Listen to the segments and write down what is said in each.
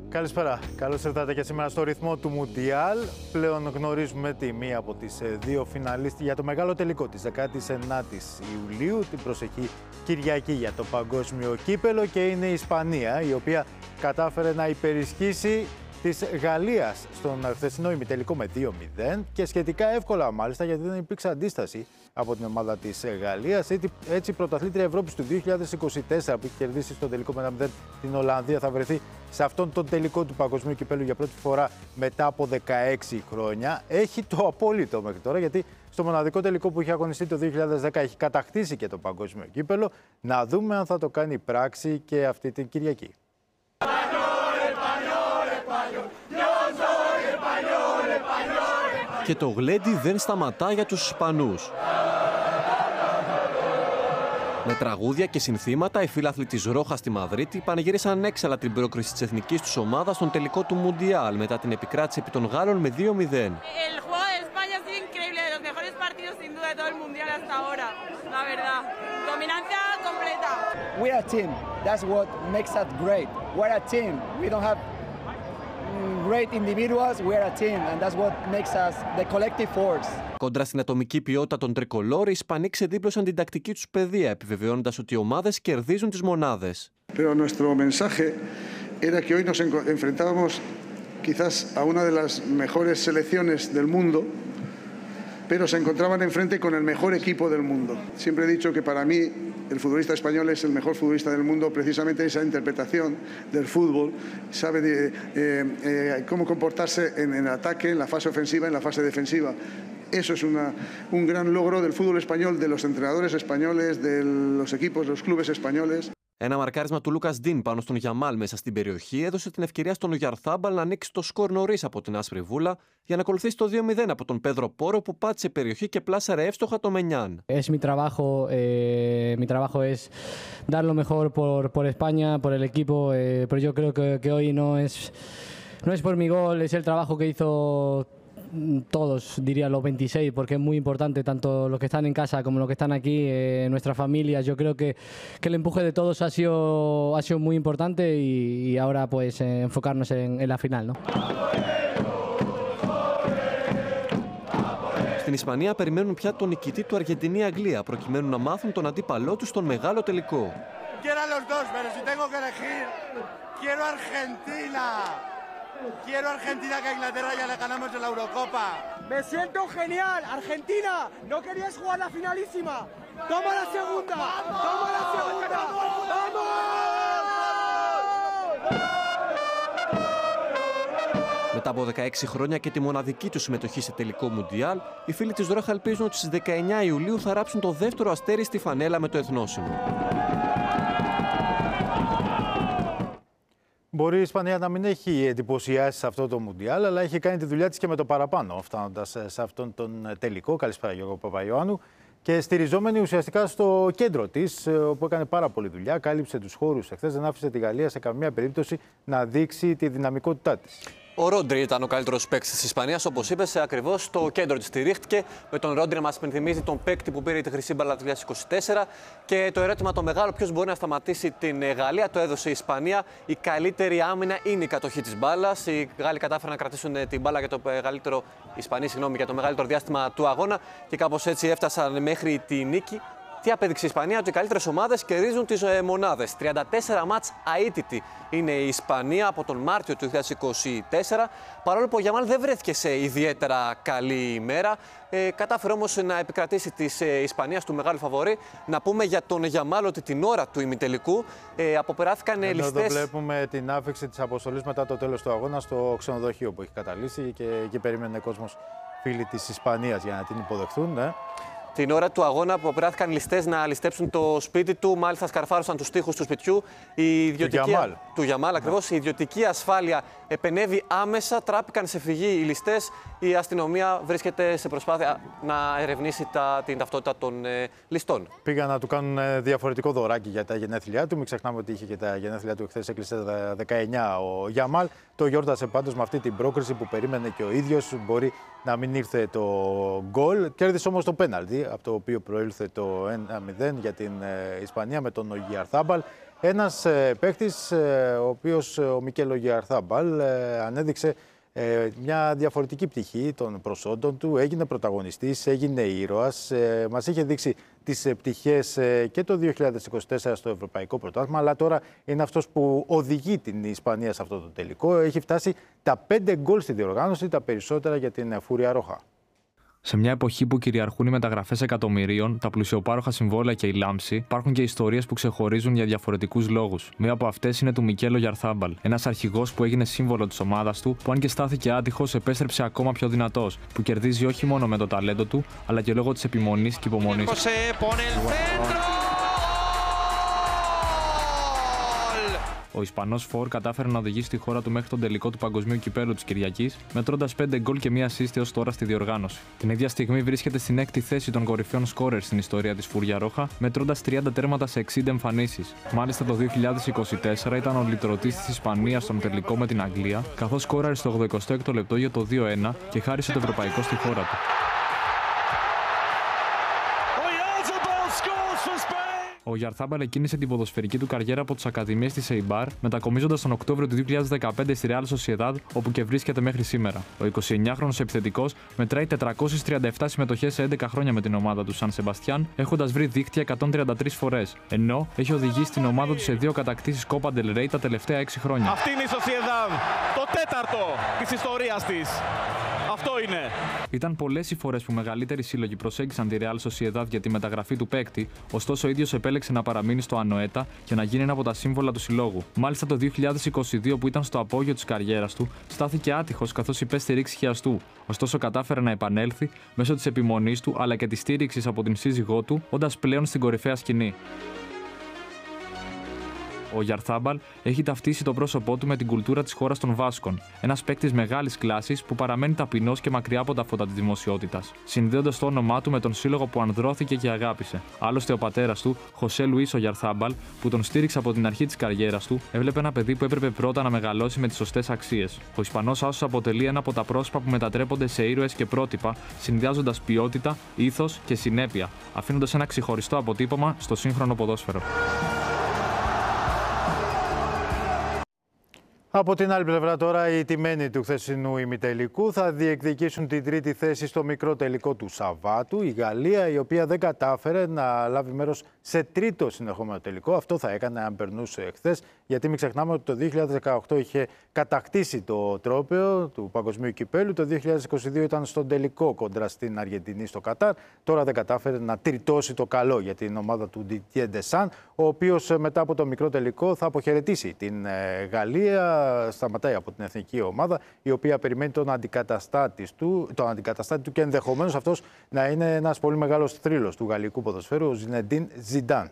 Καλησπέρα. Καλώς ήρθατε και σήμερα στο ρυθμό του Μουντιάλ. Πλέον γνωρίζουμε τη μία από τις δύο φιναλίστ για το μεγάλο τελικό της 19ης Ιουλίου, την προσεχή Κυριακή για το παγκόσμιο κύπελο, και είναι η Ισπανία, η οποία κατάφερε να υπερισχύσει της Γαλλίας στον χθεσινό ημιτελικό με 2-0 και σχετικά εύκολα μάλιστα, γιατί δεν υπήρξε αντίσταση από την ομάδα της Γαλλίας. Έτσι, η πρωταθλήτρια Ευρώπης του 2024, που έχει κερδίσει στο τελικό με 1-0 την Ολλανδία, θα βρεθεί σε αυτόν τον τελικό του παγκοσμίου κυπέλου για πρώτη φορά μετά από 16 χρόνια. Έχει το απόλυτο μέχρι τώρα, γιατί στο μοναδικό τελικό που είχε αγωνιστεί το 2010 έχει κατακτήσει και το παγκόσμιο κύπελο. Να δούμε αν θα το κάνει πράξη και αυτή την Κυριακή. Και το γλέντι δεν σταματά για τους Ισπανούς. Με τραγούδια και συνθήματα, οι φίλαθλοι της Ρόχα στη Μαδρίτη πανηγύρισαν έξαλα την πρόκριση της εθνικής τους ομάδας στον τελικό του Μουντιάλ μετά την επικράτηση επί των Γάλλων με 2-0. We are a team. That's what makes us great. We're a team. We don't have great individuals. We're a team, and that's what makes us the collective force. Κόντρα στην ατομική ποιότητα των τρικολόρ, οι Ισπανοί ξεδίπλωσαν την τακτική τους παιδεία, επιβεβαιώνοντας ότι οι ομάδες κερδίζουν τις μονάδες. Pero nuestro mensaje era que hoy nos enfrentábamos quizás a una de las mejores selecciones del mundo, pero se encontraban enfrente con el mejor equipo del mundo. Siempre he dicho que para mí el futbolista español es el mejor futbolista del mundo, precisamente esa interpretación del fútbol, sabe cómo comportarse en el ataque, en la fase ofensiva, en la fase defensiva. Eso es un gran logro del fútbol español, de los entrenadores españoles, de los equipos, los clubes españoles. Ένα μαρκάρισμα του Λούκας Ντίν πάνω στον Γιαμάλ μέσα στην περιοχή έδωσε την ευκαιρία στον Ουγιαρθάμπαλ να ανοίξει το σκορ νωρίς από την άσπρη βούλα για να ακολουθήσει το 2-0 από τον Πέδρο Πόρο, που πάτησε περιοχή και πλάσαρε εύστοχα το Μενιάν. Mi trabajo es dar lo mejor por España, por el equipo, pero yo creo que hoy no es por mi gol, es el trabajo que hizo todos, diría los 26, porque es muy importante tanto los que están en casa como los que están aquí, nuestras familias. Yo creo que el empuje de todos ha sido muy importante y ahora pues enfocarnos en la final, ¿no? Στην Ισπανία περιμένουν πια τον νικητή του Αργεντινή-Αγγλία, προκειμένου να μάθουν τον αντίπαλό του στον μεγάλο τελικό. Quiero Argentina, que a Inglaterra ya le ganamos en la Eurocopa. Me siento genial. Argentina, no querías jugar la finalísima. Toma la segunda. Toma la segunda. ¡Vamos! Μετά από 16 χρόνια και τη μοναδική του συμμετοχή σε τελικό Μουντιάλ, οι φίλοι της Ρόχα ελπίζουν ότι στις 19 Ιουλίου θα ράψουν το δεύτερο αστέρι στη φανέλα με το εθνόσημο. Μπορεί η Ισπανία να μην έχει εντυπωσιάσει σε αυτό το Μουντιάλ, αλλά έχει κάνει τη δουλειά της και με το παραπάνω, φτάνοντας σε αυτόν τον τελικό. Καλησπέρα, Γιώργο Παπαϊωάννου. Και στηριζόμενη ουσιαστικά στο κέντρο της, όπου έκανε πάρα πολλή δουλειά, κάλυψε τους χώρους εχθές, δεν άφησε τη Γαλλία σε καμία περίπτωση να δείξει τη δυναμικότητά της. Ο Ρόντρι ήταν ο καλύτερος παίκτης της Ισπανίας, όπως είπες, ακριβώς στο κέντρο της. Στηρίχτηκε με τον Ρόντρι να μας υπενθυμίζει τον παίκτη που πήρε τη Χρυσή Μπάλα το 2024. Και το ερώτημα το μεγάλο, ποιος μπορεί να σταματήσει την Γαλλία, το έδωσε η Ισπανία. Η καλύτερη άμυνα είναι η κατοχή της μπάλας. Οι Γάλλοι κατάφεραν να κρατήσουν την μπάλα για το μεγαλύτερο, για το μεγαλύτερο διάστημα του αγώνα και κάπως έτσι έφτασαν μέχρι τη νίκη. Τι απέδειξε η Ισπανία? Ότι οι καλύτερες ομάδες κερδίζουν τις μονάδες. 34 μάτς αίτητη είναι η Ισπανία από τον Μάρτιο του 2024. Παρόλο που ο Γιαμάλ δεν βρέθηκε σε ιδιαίτερα καλή ημέρα, κατάφερε όμως να επικρατήσει της Ισπανίας του μεγάλου φαβορί. Να πούμε για τον Γιαμάλ ότι την ώρα του ημιτελικού αποπεράθηκαν ληστές. Εδώ βλέπουμε την άφηξη της αποστολής μετά το τέλος του αγώνα στο ξενοδοχείο που έχει καταλύσει και εκεί περίμενε κόσμος, φίλοι της Ισπανίας, για να την υποδεχθούν. Ναι. Την ώρα του αγώνα που αποπεράθηκαν ληστές να ληστέψουν το σπίτι του, μάλιστα σκαρφάρωσαν τους τοίχους του σπιτιού. Του Γιαμάλ, ακριβώς. Η ιδιωτική ασφάλεια επενέβη άμεσα, τράπηκαν σε φυγή οι ληστές. Η αστυνομία βρίσκεται σε προσπάθεια να ερευνήσει την ταυτότητα των ληστών. Πήγαν να του κάνουν διαφορετικό δωράκι για τα γενέθλιά του. Μην ξεχνάμε ότι είχε και τα γενέθλιά του εχθές, έκλεισε τα 19 ο Γιαμάλ. Το γιόρτασε πάντως με αυτή την πρόκριση που περίμενε και ο ίδιος. Μπορεί να μην ήρθε το γκολ. Κέρδισε όμως το πέναλτι, από το οποίο προήλθε το 1-0 για την Ισπανία με τον Ουγιαρθάμπαλ. Ένας παίκτης, ο οποίος, ο Μικέλ Ογκιαρθάμπαλ, ανέδειξε μια διαφορετική πτυχή των προσόντων του, έγινε πρωταγωνιστής, έγινε ήρωας, μας είχε δείξει τις πτυχές και το 2024 στο Ευρωπαϊκό Πρωτάθλημα, αλλά τώρα είναι αυτός που οδηγεί την Ισπανία σε αυτό το τελικό. Έχει φτάσει τα 5 γκολ στη διοργάνωση, τα περισσότερα για την Φούρια Ρόχα. Σε μια εποχή που κυριαρχούν οι μεταγραφές εκατομμυρίων, τα πλουσιοπάροχα συμβόλαια και η λάμψη, υπάρχουν και ιστορίες που ξεχωρίζουν για διαφορετικούς λόγους. Μία από αυτές είναι του Μικέλ Ογκιαρθάμπαλ, ένας αρχηγός που έγινε σύμβολο της ομάδας του, που αν και στάθηκε άτυχος, επέστρεψε ακόμα πιο δυνατός, που κερδίζει όχι μόνο με το ταλέντο του, αλλά και λόγω της επιμονής και υπομονής του. Ο Ισπανός φορ κατάφερε να οδηγήσει τη χώρα του μέχρι τον τελικό του Παγκοσμίου Κυπέλλου της Κυριακής, μετρώντας 5 γκολ και 1 assist έως τώρα στη διοργάνωση. Την ίδια στιγμή βρίσκεται στην 6η θέση των κορυφαίων σκόρερ στην ιστορία της Φούρια Ρόχα, μετρώντας 30 τέρματα σε 60 εμφανίσεις. Μάλιστα το 2024 ήταν ο λυτρωτής της Ισπανίας στον τελικό με την Αγγλία, καθώς σκόραρε στο 86ο λεπτό για το 2-1 και χάρισε το ευρωπαϊκό στη χώρα του. Ο Ογκιαρθάμπαλ εκκίνησε την ποδοσφαιρική του καριέρα από τις ακαδημίες της Eibar, μετακομίζοντας τον Οκτώβριο του 2015 στη Real Sociedad, όπου και βρίσκεται μέχρι σήμερα. Ο 29χρονος επιθετικός μετράει 437 συμμετοχές σε 11 χρόνια με την ομάδα του Σαν Σεμπαστιάν, έχοντας βρει δίκτυα 133 φορές, ενώ έχει οδηγήσει την ομάδα του σε 2 κατακτήσεις Copa del Rey τα τελευταία 6 χρόνια. Αυτή είναι η Sociedad, το 4ο της ιστορίας της. Αυτό είναι. Ήταν πολλές οι φορές που μεγαλύτεροι σύλλογοι προσέγγισαν τη Real Sociedad για τη μεταγραφή του παίκτη, ωστόσο ο ίδιος επέλεξε να παραμείνει στο Ανοέτα και να γίνει ένα από τα σύμβολα του συλλόγου. Μάλιστα το 2022, που ήταν στο απόγειο της καριέρας του, στάθηκε άτυχος καθώς υπέστη ρήξη χιαστού. Ωστόσο κατάφερε να επανέλθει μέσω της επιμονής του αλλά και της στήριξης από την σύζυγό του, όντας πλέον στην κορυφαία σκηνή. Ο Ογκιαρθάμπαλ έχει ταυτίσει το πρόσωπό του με την κουλτούρα της χώρας των Βάσκων, ένας παίκτης μεγάλης κλάσης που παραμένει ταπεινός και μακριά από τα φώτα της δημοσιότητας, συνδέοντας το όνομά του με τον σύλλογο που ανδρώθηκε και αγάπησε. Άλλωστε, ο πατέρας του, Χωσέ Λουίς Ογκιαρθάμπαλ, που τον στήριξε από την αρχή της καριέρας του, έβλεπε ένα παιδί που έπρεπε πρώτα να μεγαλώσει με τις σωστές αξίες. Ο Ισπανός άσος αποτελεί ένα από τα πρόσωπα που μετατρέπονται σε ήρωες και πρότυπα, συνδυάζοντας ποιότητα, ήθος και συνέπεια, αφήνοντας ένα ξεχωριστό αποτύπωμα στο σύγχρονο ποδόσφαιρο. Από την άλλη πλευρά τώρα, οι τιμένοι του χθεσινού ημιτελικού θα διεκδικήσουν την τρίτη θέση στο μικρό τελικό του Σαββάτου. Η Γαλλία, η οποία δεν κατάφερε να λάβει μέρος σε τρίτο συνεχόμενο τελικό. Αυτό θα έκανε αν περνούσε χθες, γιατί μην ξεχνάμε ότι το 2018 είχε κατακτήσει το τρόπαιο του Παγκοσμίου Κυπέλλου. Το 2022 ήταν στον τελικό κόντρα στην Αργεντινή στο Κατάρ. Τώρα δεν κατάφερε να τριτώσει το καλό για την ομάδα του Didier Deschamps, ο οποίος μετά από το μικρό τελικό θα αποχαιρετήσει την Γαλλία. Σταματάει από την εθνική ομάδα, η οποία περιμένει τον αντικαταστάτη του και ενδεχομένως αυτός να είναι ένας πολύ μεγάλος θρύλος του γαλλικού ποδοσφαίρου, ο Ζινεντίν Ζιντάν.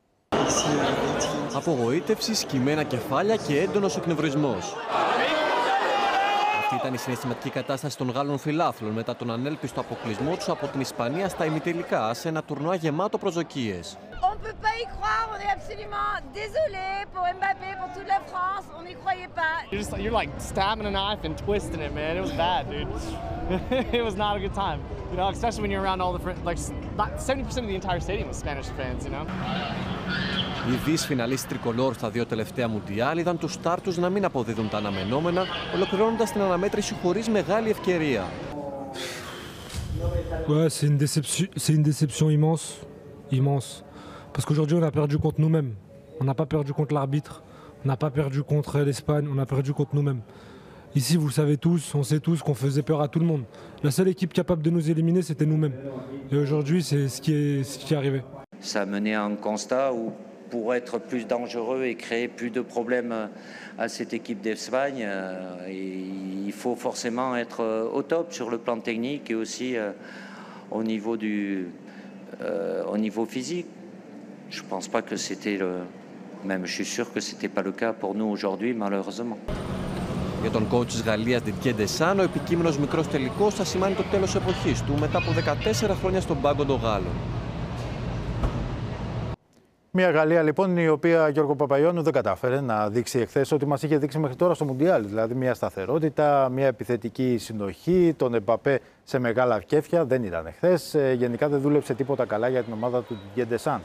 Απογοήτευση, σκυμμένα κεφάλια και έντονος εκνευρισμός. Αυτή ήταν η συναισθηματική κατάσταση των Γάλλων φιλάθλων μετά τον ανέλπιστο αποκλεισμό τους από την Ισπανία στα ημιτελικά, σε ένα τουρνουά γεμάτο προσδοκίες. On ne peut pas y croire, on est absolument désolé pour Mbappé, pour toute la France, on n'y croyait pas. You're like stabbing a knife and twisting it, man. It was bad, dude. It was not a good time. You know, especially when you're around all the like 70% of the entire stadium was Spanish fans, you know. Οι δις φιναλίστ τρικολόρ στα δύο τελευταία Μουντιάλ είδαν τους στάρ τους να μην αποδίδουν τα αναμενόμενα, ολοκληρώνοντας την αναμέτρηση χωρίς μεγάλη ευκαιρία. Ouais, c'est une déception immense. Parce qu'aujourd'hui, on a perdu contre nous-mêmes. On n'a pas perdu contre l'arbitre, on n'a pas perdu contre l'Espagne, on a perdu contre nous-mêmes. Ici, vous le savez tous, on sait tous qu'on faisait peur à tout le monde. La seule équipe capable de nous éliminer, c'était nous-mêmes. Et aujourd'hui, c'est ce qui est arrivé. Ça a mené à un constat où, pour être plus dangereux et créer plus de problèmes à cette équipe d'Espagne, il faut forcément être au top sur le plan technique et aussi au niveau physique. Je pense pas que c'était même je suis sûr que c'était pas le cas pour nous aujourd'hui, malheureusement. Για τον coach της Γαλλίας, Didier Deschamps, ο επικείμενος μικρός τελικός θα σημάνει το τέλος εποχής του μετά από 14 χρόνια στον πάγκο των Γάλλων. Μια Γαλλία λοιπόν η οποία, Γιώργο Παπαϊώνου, δεν κατάφερε να δείξει εχθές ό,τι μας είχε δείξει μέχρι τώρα στο Μουντιάλ. Δηλαδή μια σταθερότητα, μια επιθετική συνοχή, τον Εμπαπέ σε μεγάλα κέφια. Δεν ήταν εχθές. Γενικά δεν δούλεψε τίποτα καλά για την ομάδα του Didier Deschamps.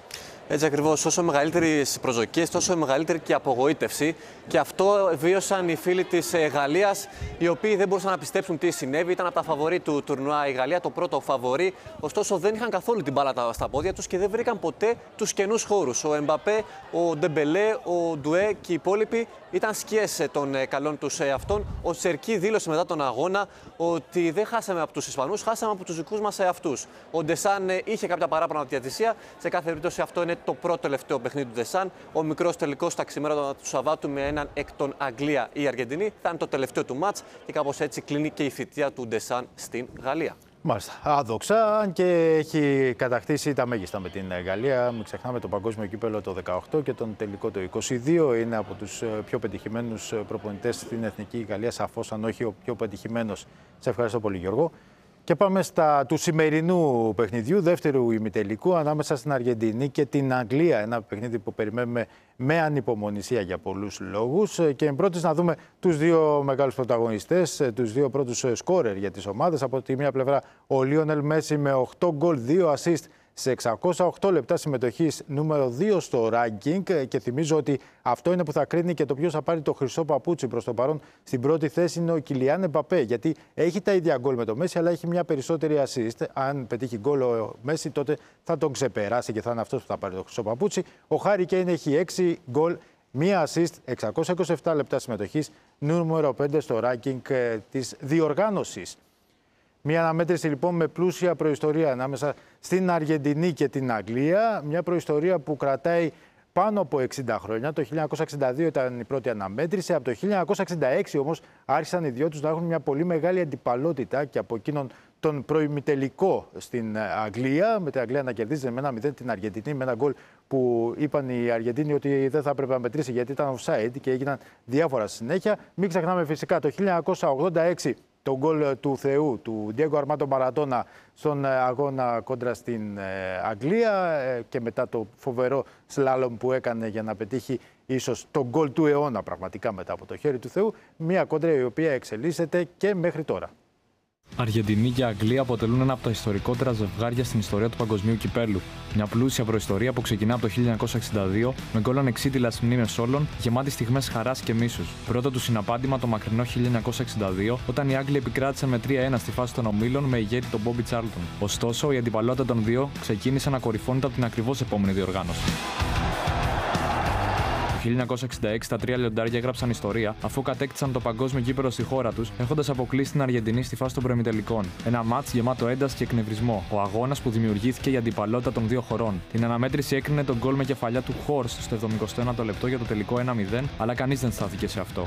Έτσι ακριβώς, όσο μεγαλύτερες προσδοκίες, τόσο μεγαλύτερη και απογοήτευση. Και αυτό βίωσαν οι φίλοι της Γαλλίας, οι οποίοι δεν μπορούσαν να πιστέψουν τι συνέβη. Ήταν από τα φαβορί του τουρνουά η Γαλλία, το πρώτο φαβορί. Ωστόσο, δεν είχαν καθόλου την μπάλα στα πόδια τους και δεν βρήκαν ποτέ τους κενούς χώρους. Ο Εμπαπέ, ο Ντεμπελέ, ο Ντουέ και οι υπόλοιποι ήταν σκιές των καλών τους εαυτών. Ο Τσερκί δήλωσε μετά τον αγώνα ότι δεν χάσαμε από τους Ισπανούς, χάσαμε από τους δικούς μας εαυτούς. Ο Ντεσάν είχε κάποια παράπονα από τη διαιτησία. Σε κάθε περίπτωση, αυτό είναι το πρώτο τελευταίο παιχνίδι του Ντεσάν. Ο μικρός τελικός στα ξημέρωτα του Σαββάτου με έναν εκ των Αγγλία ή Αργεντινή. Θα είναι το τελευταίο του μάτς και κάπως έτσι κλείνει και η θητεία του Ντεσάν στην Γαλλία. Μάλιστα. Άδοξα, αν και έχει κατακτήσει τα μέγιστα με την Γαλλία. Μην ξεχνάμε το παγκόσμιο κύπελλο το 18 και τον τελικό το 22. Είναι από τους πιο πετυχημένους προπονητές στην Εθνική Γαλλία, σαφώς, αν όχι ο πιο πετυχημένος. Σε ευχαριστώ πολύ, Γιώργο. Και πάμε του σημερινού παιχνιδιού, δεύτερου ημιτελικού, ανάμεσα στην Αργεντινή και την Αγγλία. Ένα παιχνίδι που περιμένουμε με ανυπομονησία για πολλούς λόγους. Και εν πρώτης να δούμε τους δύο μεγάλους πρωταγωνιστές, τους δύο πρώτους σκόρερ για τις ομάδες. Από τη μία πλευρά ο Λίονελ Μέση με 8 γκολ, 2 ασίστ σε 608 λεπτά συμμετοχής, νούμερο 2 στο ranking. Και θυμίζω ότι αυτό είναι που θα κρίνει και το ποιος θα πάρει το χρυσό παπούτσι. Προς το παρόν στην πρώτη θέση είναι ο Κιλιάν Εμπαπέ, γιατί έχει τα ίδια γκολ με το Μέση, αλλά έχει μια περισσότερη assist. Αν πετύχει γκολ ο Μέση, τότε θα τον ξεπεράσει και θα είναι αυτός που θα πάρει το χρυσό παπούτσι. Ο Χάρι Κέιν έχει 6 γκολ, 1 assist, 627 λεπτά συμμετοχής, νούμερο 5 στο ranking της διοργάνωσης. Μια αναμέτρηση λοιπόν με πλούσια προϊστορία ανάμεσα στην Αργεντινή και την Αγγλία. Μια προϊστορία που κρατάει πάνω από 60 χρόνια. Το 1962 ήταν η πρώτη αναμέτρηση. Από το 1966 όμως άρχισαν οι δυο τους να έχουν μια πολύ μεγάλη αντιπαλότητα και από εκείνον τον προημιτελικό στην Αγγλία. Με την Αγγλία να κερδίζει με 1-0 την Αργεντινή με ένα γκολ που είπαν οι Αργεντίνοι ότι δεν θα έπρεπε να μετρήσει γιατί ήταν offside και έγιναν διάφορα συνέχεια. Μην ξεχνάμε φυσικά το 1986 το γκολ του Θεού, του Ντιέγκο Αρμάντο Μαραντόνα στον αγώνα κόντρα στην Αγγλία και μετά το φοβερό σλάλομ που έκανε για να πετύχει ίσως το γκολ του αιώνα πραγματικά μετά από το χέρι του Θεού. Μια κόντρα η οποία εξελίσσεται και μέχρι τώρα. Αργεντινή και Αγγλία αποτελούν ένα από τα ιστορικότερα ζευγάρια στην ιστορία του παγκοσμίου κυπέλου. Μια πλούσια προϊστορία που ξεκινά από το 1962 με γκολ ανεξίτηλας μνήμες όλων, γεμάτη στιγμές χαράς και μίσους. Πρώτο του συναπάντημα το μακρινό 1962, όταν οι Άγγλοι επικράτησαν με 3-1 στη φάση των ομίλων με ηγέτη τον Μπόμπι Τσάρλτον. Ωστόσο, η αντιπαλότητα των δύο ξεκίνησε να κορυφώνεται από την ακριβώς επόμενη διοργάνωση. Το 1966 τα τρία λιοντάρια έγραψαν ιστορία αφού κατέκτησαν το παγκόσμιο κύπελλο στη χώρα τους, έχοντας αποκλείσει την Αργεντινή στη φάση των προημιτελικών. Ένα μάτς γεμάτο ένταση και εκνευρισμό. Ο αγώνας που δημιουργήθηκε η αντιπαλότητα των δύο χωρών. Την αναμέτρηση έκρινε τον γκολ με κεφαλιά του Χόρστ στο 71ο λεπτό για το τελικό 1-0, αλλά κανείς δεν στάθηκε σε αυτό.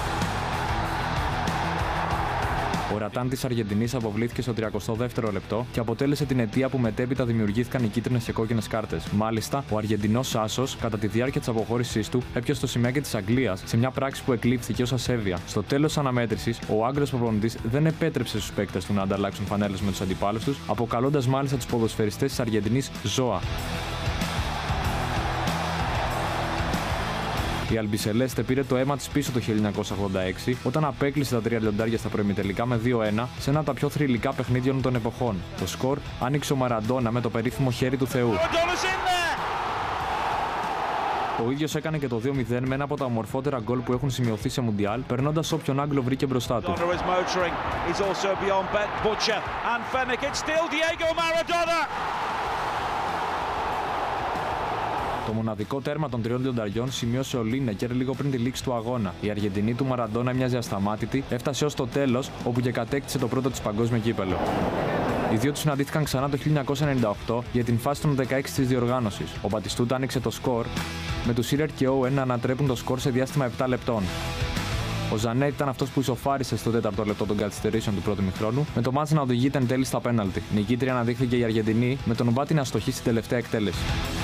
Ο Ρατάν της Αργεντινής αποβλήθηκε στο 32ο λεπτό και αποτέλεσε την αιτία που μετέπειτα δημιουργήθηκαν οι κίτρινες και κόκκινες κάρτες. Μάλιστα, ο Αργεντινός άσος, κατά τη διάρκεια της αποχώρησής του, έπιασε το σημαίακι της Αγγλίας σε μια πράξη που εκλήφθηκε ως ασέβεια. Στο τέλος της αναμέτρησης, ο Άγγλος προπονητής δεν επέτρεψε στους παίκτες του να ανταλλάξουν φανέλες με τους αντιπάλους τους, αποκαλώντας μάλιστα τους ποδοσφαιριστές της Αργεντινής ζώα. Η Αλμπισελέστε πήρε το αίμα της πίσω το 1986 όταν απέκλεισε τα τρία λιοντάρια στα προημιτελικά με 2-1 σε ένα από τα πιο θρυλικά παιχνίδια των εποχών. Το σκορ άνοιξε ο Μαραντόνα με το περίφημο χέρι του Θεού. Ο ίδιος έκανε και το 2-0 με ένα από τα ομορφότερα γκολ που έχουν σημειωθεί σε Μουντιάλ, περνώντας όποιον Άγγλο βρήκε μπροστά του. Το μοναδικό τέρμα των τριών λιονταριών σημείωσε ο Λίνεκερ λίγο πριν τη λήξη του αγώνα. Η Αργεντινή του Μαραντόνα μοιάζει ασταμάτητη, έφτασε ως το τέλος, όπου και κατέκτησε το πρώτο της παγκόσμιο κύπελλο. Οι δύο τους συναντήθηκαν ξανά το 1998 για την φάση των 16 της διοργάνωσης. Ο Μπατιστούτα άνοιξε το σκορ, με τους Σίρερ και Όουεν να ανατρέπουν το σκορ σε διάστημα 7 λεπτών. Ο Ζανέτ ήταν αυτός που ισοφάρισε στο 4ο λεπτό των καθυστερήσεων του πρώτου ημιχρόνου, με το μάτς να οδηγείται εν τέλει στα πέναλτι. Νικήτρια αναδείχθηκε η Αργεντινή, με τον Μπάτι να αστοχεί στην τελευταία εκτέλεση.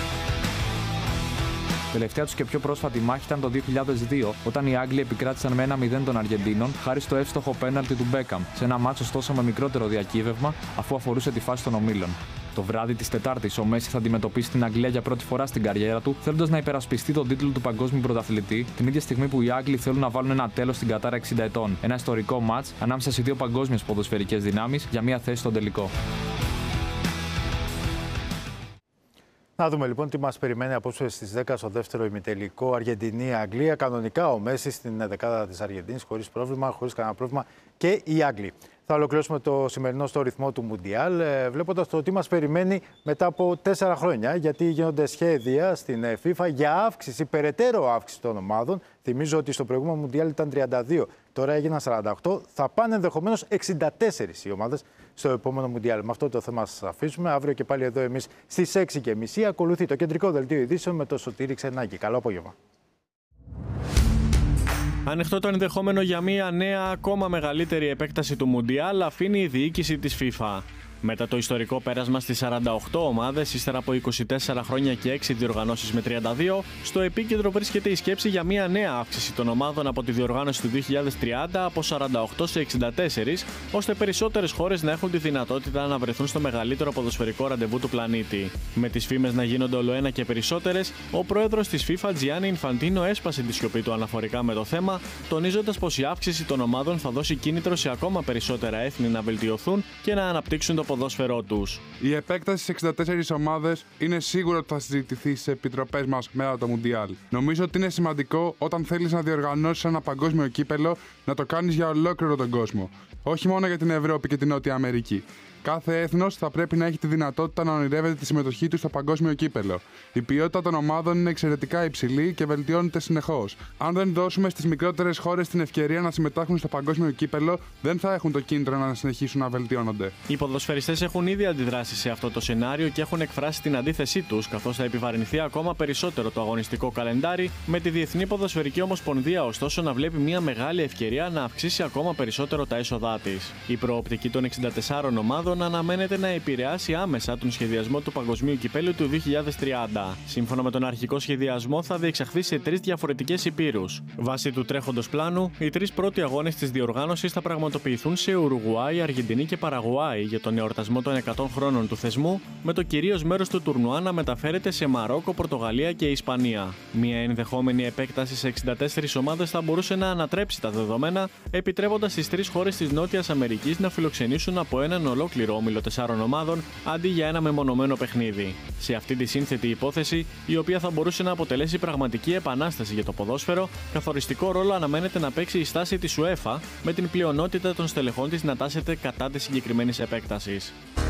Τελευταία τους και πιο πρόσφατη μάχη ήταν το 2002, όταν οι Άγγλοι επικράτησαν με 1-0 των Αργεντίνων χάρη στο εύστοχο πέναλτι του Μπέκαμ, σε ένα μάτσο ωστόσο με μικρότερο διακύβευμα, αφού αφορούσε τη φάση των ομίλων. Το βράδυ της Τετάρτης, ο Μέση θα αντιμετωπίσει την Αγγλία για πρώτη φορά στην καριέρα του, θέλοντας να υπερασπιστεί τον τίτλο του παγκόσμιου πρωταθλητή, την ίδια στιγμή που οι Άγγλοι θέλουν να βάλουν ένα τέλος στην κατάρα 60 ετών. Ένα ιστορικό μάτς ανάμεσα σε δύο παγκόσμιες ποδοσφαιρικές δυνάμεις για μια θέση στον τελικό. Να δούμε λοιπόν τι μας περιμένει απόψε στις 10 στο δεύτερο ημιτελικό Αργεντινή-Αγγλία. Κανονικά ο Μέση στην δεκάδα της Αργεντινής, χωρίς πρόβλημα, χωρίς κανένα πρόβλημα και οι Άγγλοι. Θα ολοκληρώσουμε το σημερινό στο ρυθμό του Μουντιάλ, βλέποντας το τι μας περιμένει μετά από 4 χρόνια, γιατί γίνονται σχέδια στην FIFA για αύξηση, περαιτέρω αύξηση των ομάδων. Θυμίζω ότι στο προηγούμενο Μουντιάλ ήταν 32, τώρα έγιναν 48, θα πάνε ενδεχομένως 64 οι ομάδες στο επόμενο Μουντιάλ. Με αυτό το θέμα σας αφήσουμε. Αύριο και πάλι εδώ εμείς στις 6:30 ακολουθεί το κεντρικό δελτίο ειδήσεων με το Σωτήρη Ξενάκη. Καλό απόγευμα. Ανοιχτό το ενδεχόμενο για μια νέα, ακόμα μεγαλύτερη επέκταση του Μουντιάλ αφήνει η διοίκηση της FIFA. Μετά το ιστορικό πέρασμα στις 48 ομάδες, ύστερα από 24 χρόνια και 6 διοργανώσεις με 32, στο επίκεντρο βρίσκεται η σκέψη για μια νέα αύξηση των ομάδων από τη διοργάνωση του 2030 από 48 σε 64, ώστε περισσότερες χώρες να έχουν τη δυνατότητα να βρεθούν στο μεγαλύτερο ποδοσφαιρικό ραντεβού του πλανήτη. Με τις φήμες να γίνονται ολοένα και περισσότερες, ο πρόεδρος της FIFA, Gianni Infantino, έσπασε τη σιωπή του αναφορικά με το θέμα, τονίζοντας πως η αύξηση των ομάδων θα δώσει κίνητρο σε ακόμα περισσότερα έθνη να βελτιωθούν και να αναπτύξουν το ποδόσφαιρό τους. Η επέκταση στις 64 ομάδες είναι σίγουρο ότι θα συζητηθεί στις επιτροπές μας μετά το Μουντιάλ. Νομίζω ότι είναι σημαντικό όταν θέλεις να διοργανώσεις ένα παγκόσμιο κύπελο να το κάνεις για ολόκληρο τον κόσμο. Όχι μόνο για την Ευρώπη και την Νότια Αμερική. Κάθε έθνος θα πρέπει να έχει τη δυνατότητα να ονειρεύεται τη συμμετοχή του στο παγκόσμιο κύπελο. Η ποιότητα των ομάδων είναι εξαιρετικά υψηλή και βελτιώνεται συνεχώς. Αν δεν δώσουμε στις μικρότερες χώρες την ευκαιρία να συμμετάχουν στο παγκόσμιο κύπελο, δεν θα έχουν το κίνητρο να συνεχίσουν να βελτιώνονται. Οι ποδοσφαιριστές έχουν ήδη αντιδράσει σε αυτό το σενάριο και έχουν εκφράσει την αντίθεσή τους, καθώς θα επιβαρυνθεί ακόμα περισσότερο το αγωνιστικό καλεντάρι, με τη Διεθνή Ποδοσφαιρική Ομοσπονδία ωστόσο να βλέπει μια μεγάλη ευκαιρία να αυξήσει ακόμα περισσότερο τα έσοδά της. Η προοπτική των 64 ομάδων αναμένεται να επηρεάσει άμεσα τον σχεδιασμό του παγκοσμίου κυπέλου του 2030. Σύμφωνα με τον αρχικό σχεδιασμό, θα διεξαχθεί σε 3 διαφορετικές ηπείρους. Βάσει του τρέχοντος πλάνου, οι 3 πρώτοι αγώνες της διοργάνωσης θα πραγματοποιηθούν σε Ουρουγουάη, Αργεντινή και Παραγουάη για τον εορτασμό των 100 χρόνων του θεσμού, με το κυρίως μέρος του τουρνουά να μεταφέρεται σε Μαρόκο, Πορτογαλία και Ισπανία. Μια ενδεχόμενη επέκταση σε 64 ομάδες θα μπορούσε να ανατρέψει τα δεδομένα, επιτρέποντας στις 3 χώρες της Νότιας Αμερικής να φιλοξενήσουν από έναν ολόκληρο όμιλο 4 ομάδων αντί για ένα μεμονωμένο παιχνίδι. Σε αυτή τη σύνθετη υπόθεση, η οποία θα μπορούσε να αποτελέσει πραγματική επανάσταση για το ποδόσφαιρο, καθοριστικό ρόλο αναμένεται να παίξει η στάση της UEFA, με την πλειονότητα των στελεχών της να τάσεται κατά της συγκεκριμένης επέκτασης.